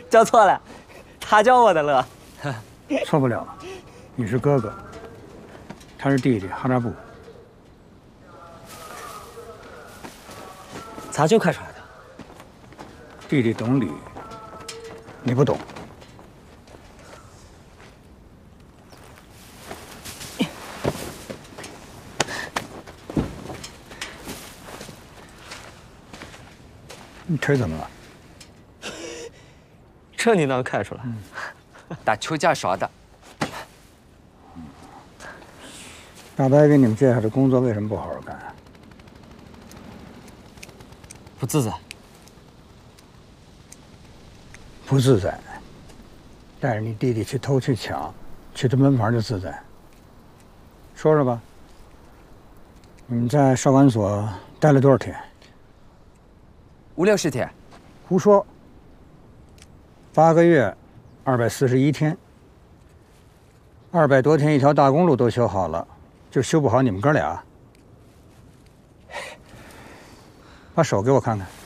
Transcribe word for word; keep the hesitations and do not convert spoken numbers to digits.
叫错了，他叫我的乐。 错不了了，你是哥哥，他是弟弟，哈扎布。 咋就开出来的？ 弟弟懂礼，你不懂。你腿怎么了？ 这你能看出来？嗯、 打球架耍的。 大白给你们介绍的工作为什么不好好干？ 不自在。 不自在。带着你弟弟去偷去抢，去他门房就自在。说说吧。你们在少管所待了多少天？ 五六十天。 胡说。八个月，二百四十一天。二百多天，一条大公路都修好了，就修不好你们哥俩？把手给我看看。